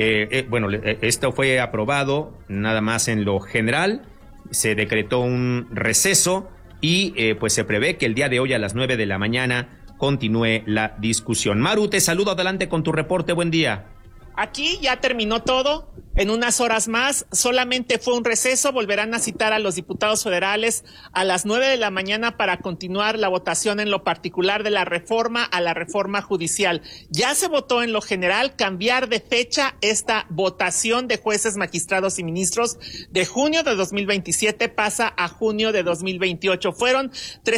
Esto fue aprobado nada más en lo general, se decretó un receso y pues se prevé que el día de hoy a las 9 de la mañana continúe la discusión. Maru, te saludo, adelante con tu reporte, buen día. Aquí ya terminó todo. En unas horas más, solamente fue un receso, volverán a citar a los diputados federales a las 9 de la mañana para continuar la votación en lo particular de la reforma a la reforma judicial. Ya se votó en lo general cambiar de fecha esta votación de jueces, magistrados y ministros de junio de 2027 pasa a junio de 2028. Fueron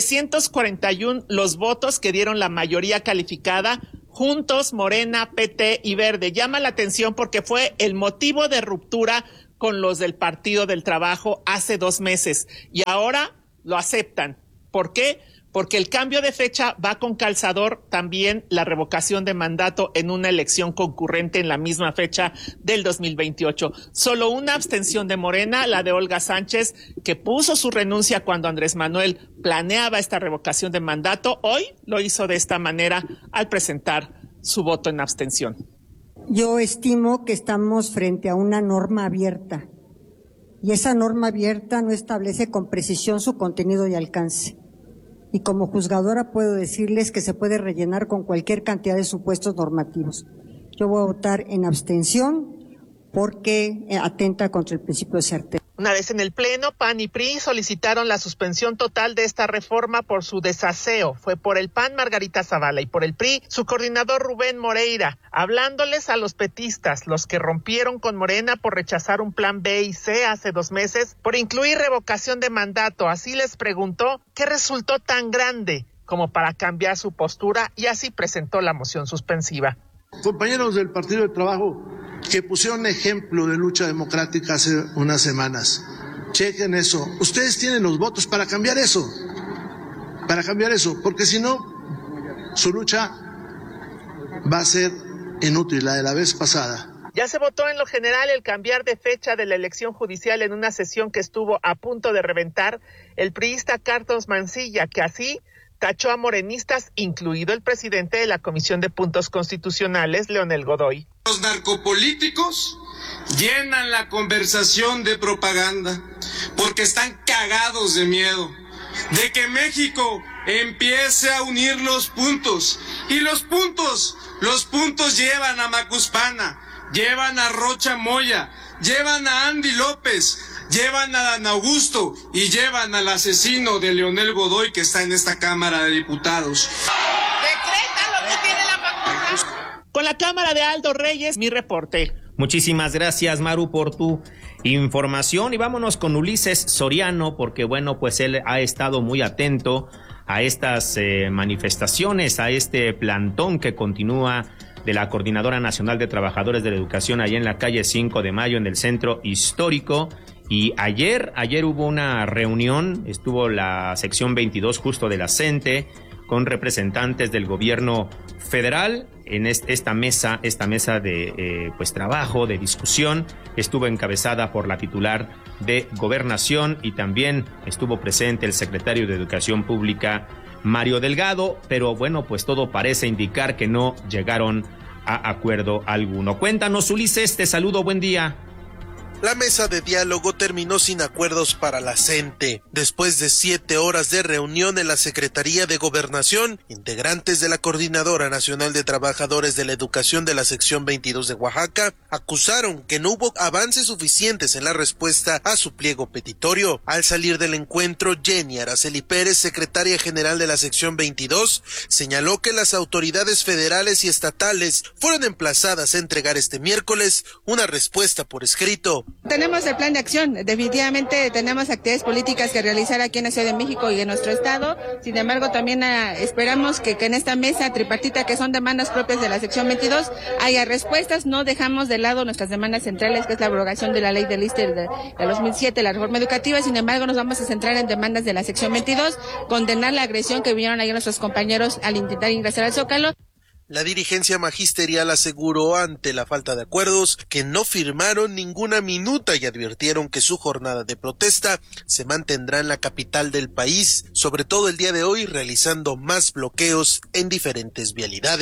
341 los votos que dieron la mayoría calificada. Juntos, Morena, PT y Verde. Llama la atención porque fue el motivo de ruptura con los del Partido del Trabajo hace 2 meses y ahora lo aceptan. ¿Por qué? Porque el cambio de fecha va con calzador también la revocación de mandato en una elección concurrente en la misma fecha del 2028. Solo una abstención de Morena, la de Olga Sánchez, que puso su renuncia cuando Andrés Manuel planeaba esta revocación de mandato, hoy lo hizo de esta manera al presentar su voto en abstención. Yo estimo que estamos frente a una norma abierta y esa norma abierta no establece con precisión su contenido y alcance. Y como juzgadora puedo decirles que se puede rellenar con cualquier cantidad de supuestos normativos. Yo voy a votar en abstención porque atenta contra el principio de certeza. Una vez en el Pleno, PAN y PRI solicitaron la suspensión total de esta reforma por su desaseo. Fue por el PAN Margarita Zavala y por el PRI su coordinador Rubén Moreira, hablándoles a los petistas, los que rompieron con Morena por rechazar un plan B y C hace 2 meses, por incluir revocación de mandato. Así les preguntó qué resultó tan grande como para cambiar su postura y así presentó la moción suspensiva. Compañeros del Partido del Trabajo que pusieron ejemplo de lucha democrática hace unas semanas, chequen eso. Ustedes tienen los votos para cambiar eso, porque si no, su lucha va a ser inútil, la de la vez pasada. Ya se votó en lo general el cambiar de fecha de la elección judicial en una sesión que estuvo a punto de reventar el priista Carlos Mancilla, que así tachó a morenistas, incluido el presidente de la Comisión de Puntos Constitucionales, Leonel Godoy. Los narcopolíticos llenan la conversación de propaganda porque están cagados de miedo de que México empiece a unir los puntos. Y los puntos llevan a Macuspana, llevan a Rocha Moya, llevan a Andy López, llevan a Dan Augusto y llevan al asesino de Leonel Godoy que está en esta Cámara de Diputados. Decreta lo que tiene la facultad. Con la cámara de Aldo Reyes, mi reporte. Muchísimas gracias, Maru, por tu información y vámonos con Ulises Soriano porque bueno, pues él ha estado muy atento a estas manifestaciones, a este plantón que continúa de la Coordinadora Nacional de Trabajadores de la Educación allá en la calle 5 de Mayo en el Centro Histórico. Y ayer hubo una reunión, estuvo la sección 22 justo de la CENTE con representantes del gobierno federal en esta mesa de trabajo, de discusión. Estuvo encabezada por la titular de Gobernación y también estuvo presente el secretario de Educación Pública, Mario Delgado, pero bueno, pues todo parece indicar que no llegaron a acuerdo alguno. Cuéntanos, Ulises, te saludo, buen día. La mesa de diálogo terminó sin acuerdos para la CENTE. Después de 7 horas de reunión en la Secretaría de Gobernación, integrantes de la Coordinadora Nacional de Trabajadores de la Educación de la sección 22 de Oaxaca acusaron que no hubo avances suficientes en la respuesta a su pliego petitorio. Al salir del encuentro, Jenny Araceli Pérez, secretaria general de la sección 22, señaló que las autoridades federales y estatales fueron emplazadas a entregar este miércoles una respuesta por escrito. Tenemos el plan de acción, definitivamente tenemos actividades políticas que realizar aquí en la Ciudad de México y en nuestro estado. Sin embargo, también esperamos que en esta mesa tripartita, que son demandas propias de la sección 22, haya respuestas. No dejamos de lado nuestras demandas centrales, que es la abrogación de la ley del ISSSTE de 2007, la reforma educativa. Sin embargo, nos vamos a centrar en demandas de la sección 22, condenar la agresión que vivieron ayer nuestros compañeros al intentar ingresar al Zócalo. La dirigencia magisterial aseguró ante la falta de acuerdos que no firmaron ninguna minuta y advirtieron que su jornada de protesta se mantendrá en la capital del país, sobre todo el día de hoy, realizando más bloqueos en diferentes vialidades.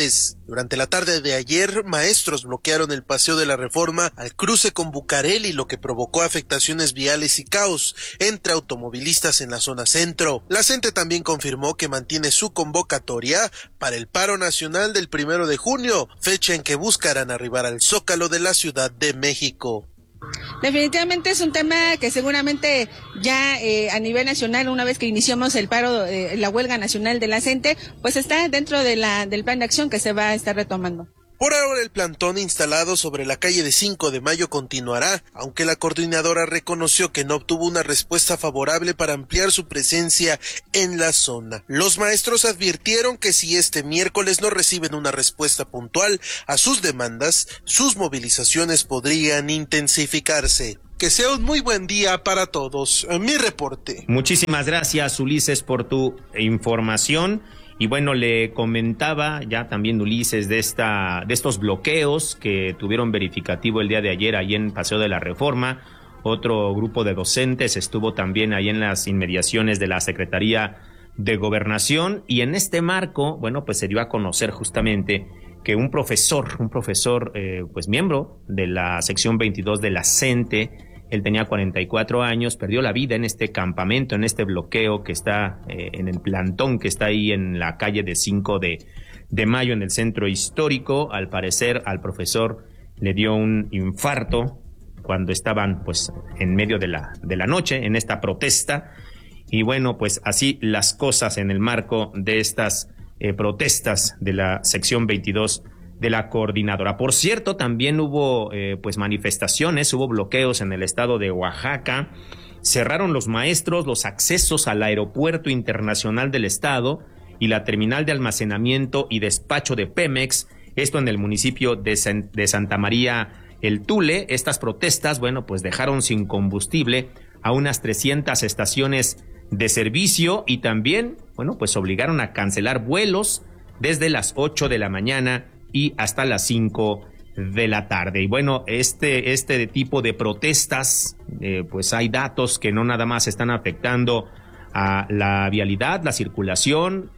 Durante la tarde de ayer, maestros bloquearon el Paseo de la Reforma al cruce con Bucareli, lo que provocó afectaciones viales y caos entre automovilistas en la zona centro. La CENTE también confirmó que mantiene su convocatoria para el paro nacional del 1 de junio, fecha en que buscarán arribar al Zócalo de la Ciudad de México. Definitivamente es un tema que seguramente ya a nivel nacional, una vez que iniciamos el paro, la huelga nacional de la CENTE, pues está dentro de del plan de acción que se va a estar retomando. Por ahora el plantón instalado sobre la calle de 5 de Mayo continuará, aunque la coordinadora reconoció que no obtuvo una respuesta favorable para ampliar su presencia en la zona. Los maestros advirtieron que si este miércoles no reciben una respuesta puntual a sus demandas, sus movilizaciones podrían intensificarse. Que sea un muy buen día para todos. Mi reporte. Muchísimas gracias, Ulises, por tu información. Y bueno, le comentaba ya también Ulises de estos bloqueos que tuvieron verificativo el día de ayer ahí en Paseo de la Reforma. Otro grupo de docentes estuvo también ahí en las inmediaciones de la Secretaría de Gobernación, y en este marco, bueno, pues se dio a conocer justamente que un profesor, pues miembro de la sección 22 de la CENTE, él tenía 44 años, perdió la vida en este campamento, en este bloqueo que está en el plantón que está ahí en la calle de 5 de Mayo, en el centro histórico. Al parecer, al profesor le dio un infarto cuando estaban pues en medio de la noche en esta protesta. Y bueno, pues así las cosas en el marco de estas protestas de la sección 22 de la coordinadora. Por cierto, también hubo pues manifestaciones, hubo bloqueos en el estado de Oaxaca. Cerraron los maestros los accesos al aeropuerto internacional del estado y la terminal de almacenamiento y despacho de Pemex, esto en el municipio de Santa María el Tule. Estas protestas, bueno, pues dejaron sin combustible a unas 300 estaciones de servicio y también, bueno, pues obligaron a cancelar vuelos desde las 8 de la mañana y hasta las 5 de la tarde. Y bueno, este tipo de protestas, pues hay datos que no nada más están afectando a la vialidad, la circulación,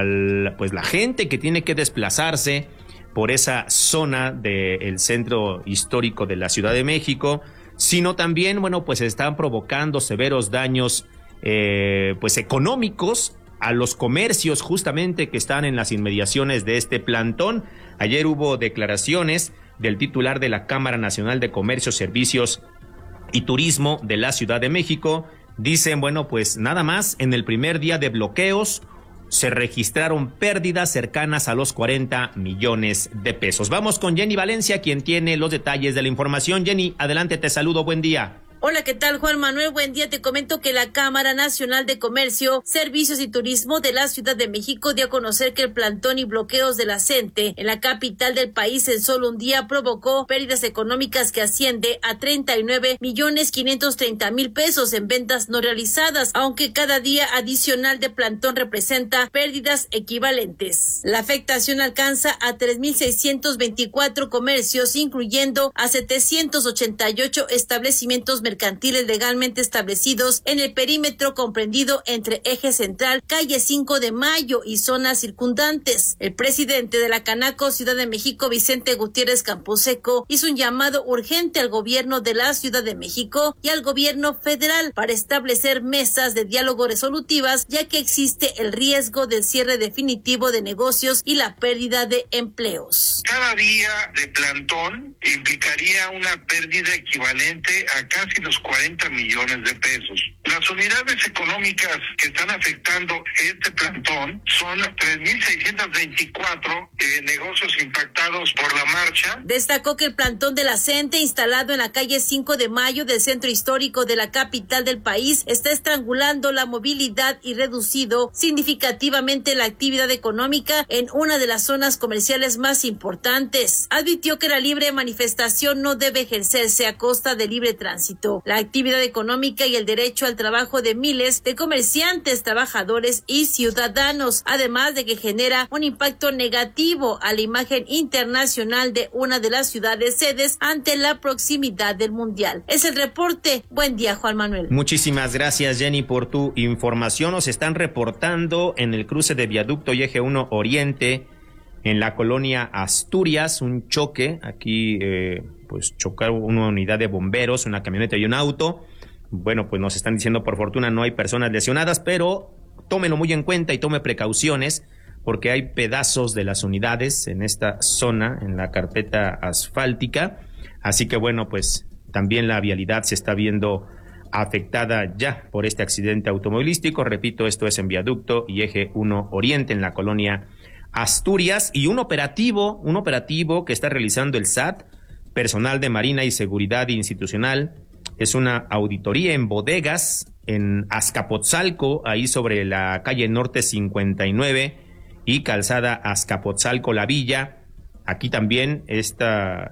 pues la gente que tiene que desplazarse por esa zona del centro histórico de la Ciudad de México, sino también, bueno, pues están provocando severos daños pues económicos a los comercios justamente que están en las inmediaciones de este plantón. Ayer hubo declaraciones del titular de la Cámara Nacional de Comercio, Servicios y Turismo de la Ciudad de México. Dicen, bueno, pues nada más en el primer día de bloqueos se registraron pérdidas cercanas a los 40 millones de pesos. Vamos con Jenny Valencia, quien tiene los detalles de la información. Jenny, adelante, te saludo, buen día. Hola, ¿qué tal, Juan Manuel? Buen día. Te comento que la Cámara Nacional de Comercio, Servicios y Turismo de la Ciudad de México dio a conocer que el plantón y bloqueos de la CENTE en la capital del país en solo un día provocó pérdidas económicas que asciende a 39.530.000 pesos en ventas no realizadas, aunque cada día adicional de plantón representa pérdidas equivalentes. La afectación alcanza a 3.624 comercios, incluyendo a 788 establecimientos mercantiles legalmente establecidos en el perímetro comprendido entre Eje Central, calle 5 de Mayo y zonas circundantes. El presidente de la Canaco Ciudad de México, Vicente Gutiérrez Camposeco, hizo un llamado urgente al gobierno de la Ciudad de México y al gobierno federal para establecer mesas de diálogo resolutivas, ya que existe el riesgo del cierre definitivo de negocios y la pérdida de empleos. Cada día de plantón implicaría una pérdida equivalente a casi los 40 millones de pesos. Las unidades económicas que están afectando este plantón son 3.624 negocios impactados por la marcha. Destacó que el plantón de la CENTE, instalado en la calle 5 de Mayo del centro histórico de la capital del país, está estrangulando la movilidad y reducido significativamente la actividad económica en una de las zonas comerciales más importantes. Advirtió que la libre manifestación no debe ejercerse a costa del libre tránsito, la actividad económica y el derecho al trabajo de miles de comerciantes, trabajadores y ciudadanos, además de que genera un impacto negativo a la imagen internacional de una de las ciudades sedes ante la proximidad del Mundial. Es el reporte. Buen día, Juan Manuel. Muchísimas gracias, Jenny, por tu información. Nos están reportando en el cruce de Viaducto y Eje 1 Oriente En la colonia Asturias, un choque, aquí pues chocaron una unidad de bomberos, una camioneta y un auto. Bueno, pues nos están diciendo, por fortuna no hay personas lesionadas, pero tómenlo muy en cuenta y tome precauciones, porque hay pedazos de las unidades en esta zona, en la carpeta asfáltica. Así que bueno, pues también la vialidad se está viendo afectada ya por este accidente automovilístico. Repito, esto es en Viaducto y Eje 1 Oriente, en la colonia Asturias, y un operativo que está realizando el SAT, personal de Marina y Seguridad Institucional. Es una auditoría en bodegas en Azcapotzalco, ahí sobre la calle Norte 59 y calzada Azcapotzalco-La Villa. Aquí también esta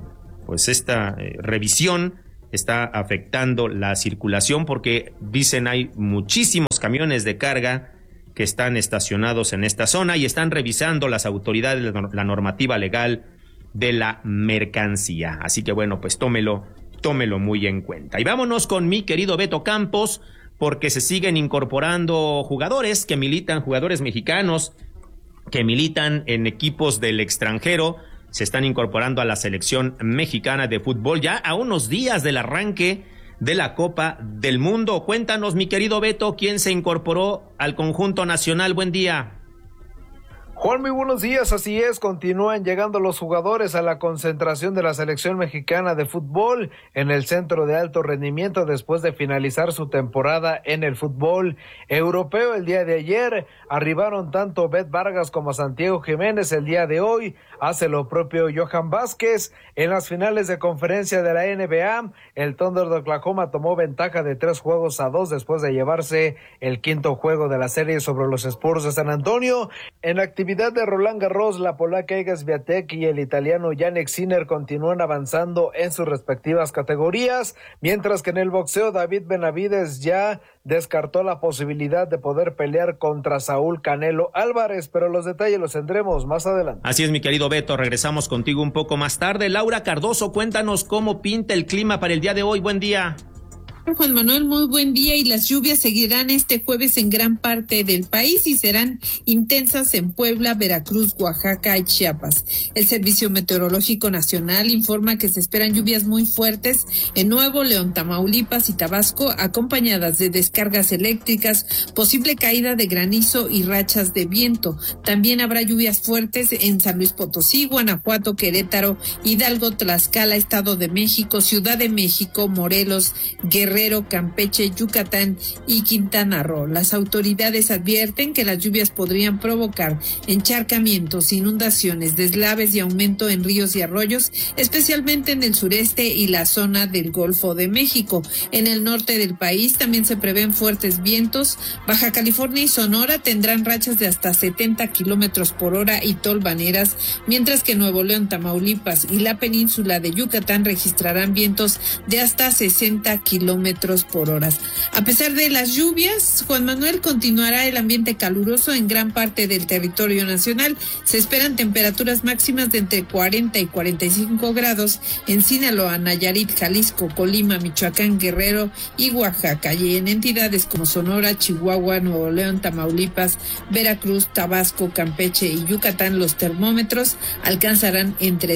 revisión está afectando la circulación, porque dicen hay muchísimos camiones de carga que están estacionados en esta zona y están revisando las autoridades la normativa legal de la mercancía. Así que bueno, pues tómelo muy en cuenta. Y vámonos con mi querido Beto Campos, porque se siguen incorporando jugadores mexicanos que militan en equipos del extranjero. Se están incorporando a la selección mexicana de fútbol ya a unos días del arranque de la Copa del Mundo. Cuéntanos, mi querido Beto, ¿quién se incorporó al conjunto nacional? Buen día. Juan, muy buenos días. Así es, continúan llegando los jugadores a la concentración de la selección mexicana de fútbol en el centro de alto rendimiento después de finalizar su temporada en el fútbol europeo. El día de ayer arribaron tanto Bet Vargas como Santiago Jiménez. El día de hoy hace lo propio Johan Vázquez. En las finales de conferencia de la NBA, el Thunder de Oklahoma tomó ventaja de 3-2 después de llevarse el quinto juego de la serie sobre los Spurs de San Antonio. En la actividad de Roland Garros, la polaca Iga Swiatek y el italiano Jannik Sinner continúan avanzando en sus respectivas categorías, mientras que en el boxeo David Benavides ya descartó la posibilidad de poder pelear contra Saúl Canelo Álvarez, pero los detalles los tendremos más adelante. Así es, mi querido Beto, regresamos contigo un poco más tarde. Laura Cardoso, cuéntanos cómo pinta el clima para el día de hoy. Buen día. Juan Manuel, muy buen día, y las lluvias seguirán este jueves en gran parte del país y serán intensas en Puebla, Veracruz, Oaxaca y Chiapas. El Servicio Meteorológico Nacional informa que se esperan lluvias muy fuertes en Nuevo León, Tamaulipas y Tabasco, acompañadas de descargas eléctricas, posible caída de granizo y rachas de viento. También habrá lluvias fuertes en San Luis Potosí, Guanajuato, Querétaro, Hidalgo, Tlaxcala, Estado de México, Ciudad de México, Morelos, Guerrero, Campeche, Yucatán y Quintana Roo. Las autoridades advierten que las lluvias podrían provocar encharcamientos, inundaciones, deslaves y aumento en ríos y arroyos, especialmente en el sureste y la zona del Golfo de México. En el norte del país también se prevén fuertes vientos. Baja California y Sonora tendrán rachas de hasta 70 kilómetros por hora y tolvaneras, mientras que Nuevo León, Tamaulipas y la península de Yucatán registrarán vientos de hasta 60 kilómetros por hora. A pesar de las lluvias, Juan Manuel, continuará el ambiente caluroso en gran parte del territorio nacional. Se esperan temperaturas máximas de entre 40 y 45 grados en Sinaloa, Nayarit, Jalisco, Colima, Michoacán, Guerrero y Oaxaca, y en entidades como Sonora, Chihuahua, Nuevo León, Tamaulipas, Veracruz, Tabasco, Campeche y Yucatán, los termómetros alcanzarán entre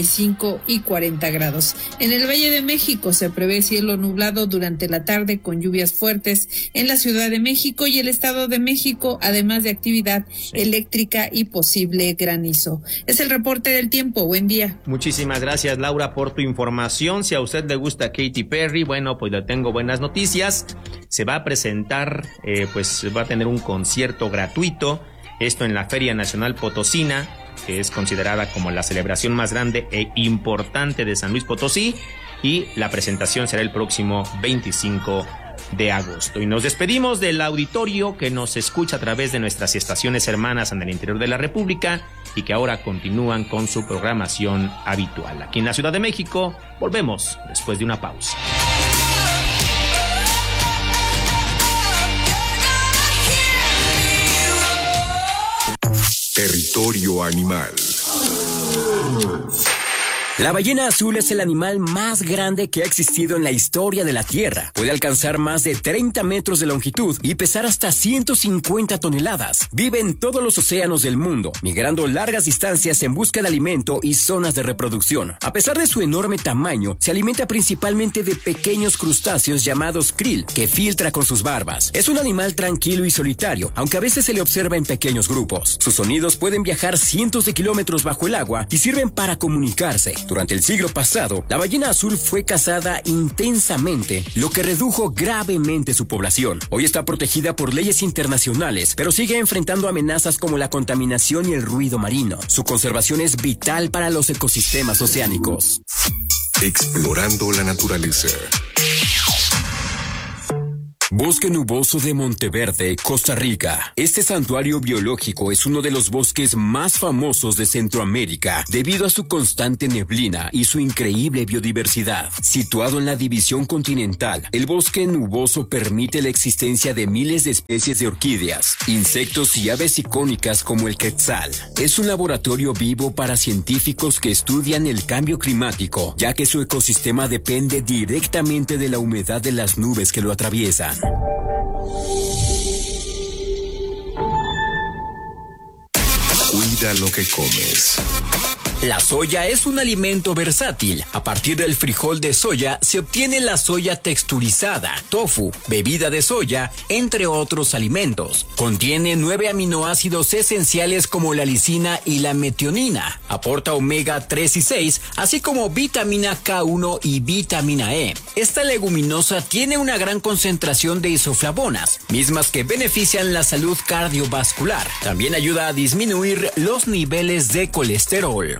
35 y 40 grados. En el Valle de México se prevé cielo nublado durante la tarde con lluvias fuertes en la Ciudad de México y el Estado de México, además de actividad eléctrica y posible granizo. Es el reporte del tiempo. Buen día. Muchísimas gracias, Laura, por tu información. Si a usted le gusta Katy Perry, bueno, pues le tengo buenas noticias. Se va a presentar, pues va a tener un concierto gratuito, esto en la Feria Nacional Potosina, que es considerada como la celebración más grande e importante de San Luis Potosí, y la presentación será el próximo 25 de agosto. Y nos despedimos del auditorio que nos escucha a través de nuestras estaciones hermanas en el interior de la República y que ahora continúan con su programación habitual. Aquí en la Ciudad de México, volvemos después de una pausa. Territorio Animal. La ballena azul es el animal más grande que ha existido en la historia de la Tierra. Puede alcanzar más de 30 metros de longitud y pesar hasta 150 toneladas. Vive en todos los océanos del mundo, migrando largas distancias en busca de alimento y zonas de reproducción. A pesar de su enorme tamaño, se alimenta principalmente de pequeños crustáceos llamados krill, que filtra con sus barbas. Es un animal tranquilo y solitario, aunque a veces se le observa en pequeños grupos. Sus sonidos pueden viajar cientos de kilómetros bajo el agua y sirven para comunicarse. Durante el siglo pasado, la ballena azul fue cazada intensamente, lo que redujo gravemente su población. Hoy está protegida por leyes internacionales, pero sigue enfrentando amenazas como la contaminación y el ruido marino. Su conservación es vital para los ecosistemas oceánicos. Explorando la naturaleza. Bosque nuboso de Monteverde, Costa Rica. Este santuario biológico es uno de los bosques más famosos de Centroamérica debido a su constante neblina y su increíble biodiversidad. Situado en la división continental, el bosque nuboso permite la existencia de miles de especies de orquídeas, insectos y aves icónicas como el quetzal. Es un laboratorio vivo para científicos que estudian el cambio climático, ya que su ecosistema depende directamente de la humedad de las nubes que lo atraviesan. Cuida lo que comes. La soya es un alimento versátil. A partir del frijol de soya se obtiene la soya texturizada, tofu, bebida de soya, entre otros alimentos. Contiene 9 aminoácidos esenciales como la lisina y la metionina. Aporta omega 3 y 6, así como vitamina K1 y vitamina E. Esta leguminosa tiene una gran concentración de isoflavonas, mismas que benefician la salud cardiovascular. También ayuda a disminuir los niveles de colesterol.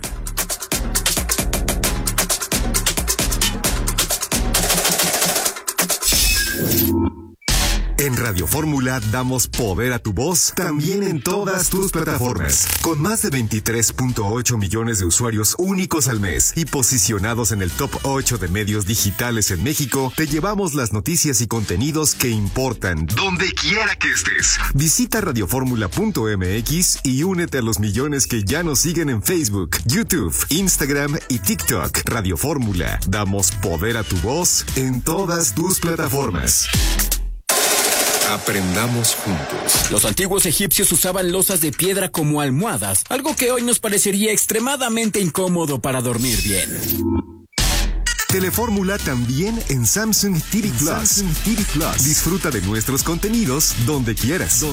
En Radio Fórmula damos poder a tu voz también en todas tus plataformas. Con más de 23.8 millones de usuarios únicos al mes y posicionados en el top 8 de medios digitales en México, te llevamos las noticias y contenidos que importan donde quiera que estés. Visita radioformula.mx y únete a los millones que ya nos siguen en Facebook, YouTube, Instagram y TikTok. Radio Fórmula, damos poder a tu voz en todas tus plataformas. Aprendamos juntos. Los antiguos egipcios usaban losas de piedra como almohadas, algo que hoy nos parecería extremadamente incómodo para dormir bien. Telefórmula también en Samsung TV Plus. Disfruta de nuestros contenidos donde quieras.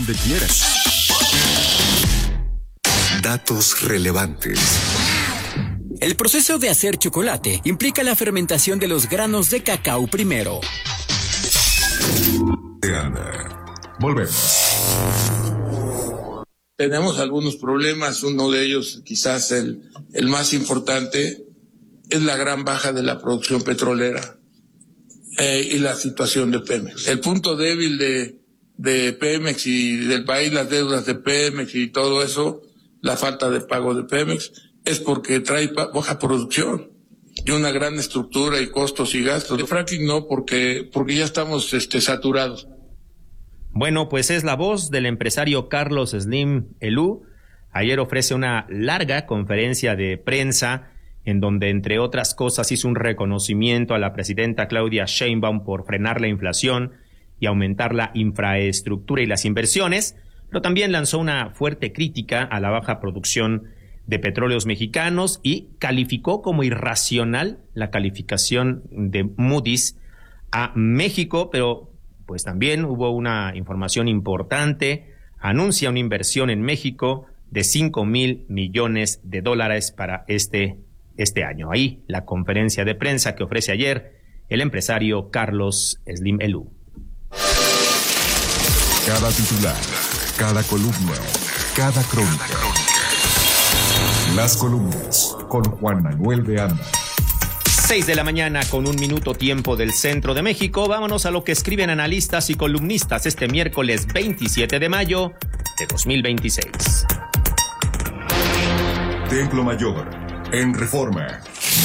Datos relevantes. El proceso de hacer chocolate implica la fermentación de los granos de cacao primero. Volvemos. Tenemos algunos problemas, uno de ellos, quizás el más importante, es la gran baja de la producción petrolera y la situación de Pemex. El punto débil de Pemex y del país, las deudas de Pemex y todo eso, la falta de pago de Pemex, es porque trae baja producción y una gran estructura y costos y gastos. De fracking no, porque ya estamos saturados. Bueno, pues es la voz del empresario Carlos Slim Elú. Ayer ofrece una larga conferencia de prensa en donde, entre otras cosas, hizo un reconocimiento a la presidenta Claudia Sheinbaum por frenar la inflación y aumentar la infraestructura y las inversiones, pero también lanzó una fuerte crítica a la baja producción de petróleos mexicanos y calificó como irracional la calificación de Moody's a México, pero pues también hubo una información importante. Anuncia una inversión en México de $5,000 millones para este año. Ahí la conferencia de prensa que ofrece ayer el empresario Carlos Slim Elú. Cada titular, cada columna, cada crónica. Las columnas con Juan Manuel de Anda. 6 de la mañana con 1 minuto tiempo del centro de México. Vámonos a lo que escriben analistas y columnistas este miércoles 27 de mayo de 2026. Templo Mayor, en Reforma.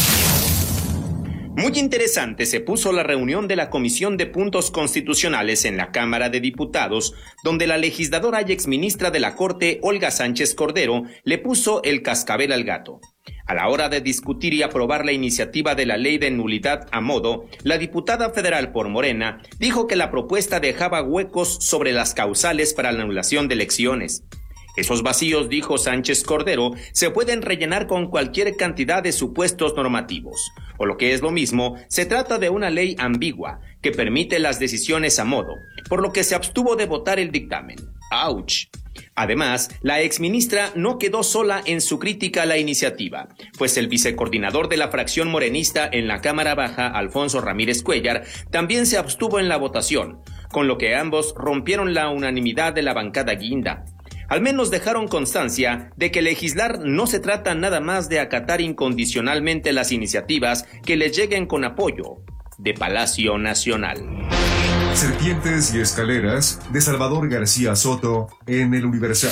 Muy interesante se puso la reunión de la Comisión de Puntos Constitucionales en la Cámara de Diputados, donde la legisladora y exministra de la Corte, Olga Sánchez Cordero, le puso el cascabel al gato. A la hora de discutir y aprobar la iniciativa de la ley de nulidad a modo, la diputada federal por Morena dijo que la propuesta dejaba huecos sobre las causales para la anulación de elecciones. Esos vacíos, dijo Sánchez Cordero, se pueden rellenar con cualquier cantidad de supuestos normativos. O lo que es lo mismo, se trata de una ley ambigua que permite las decisiones a modo, por lo que se abstuvo de votar el dictamen. ¡Auch! Además, la exministra no quedó sola en su crítica a la iniciativa, pues el vicecoordinador de la fracción morenista en la Cámara Baja, Alfonso Ramírez Cuellar, también se abstuvo en la votación, con lo que ambos rompieron la unanimidad de la bancada guinda. Al menos dejaron constancia de que legislar no se trata nada más de acatar incondicionalmente las iniciativas que les lleguen con apoyo de Palacio Nacional. Serpientes y escaleras, de Salvador García Soto, en El Universal.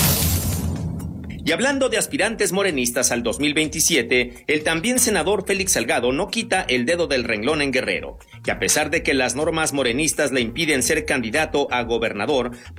Y hablando de aspirantes morenistas al 2027, el también senador Félix Salgado no quita el dedo del renglón en Guerrero, que a pesar de que las normas morenistas le impiden ser candidato a gobernador,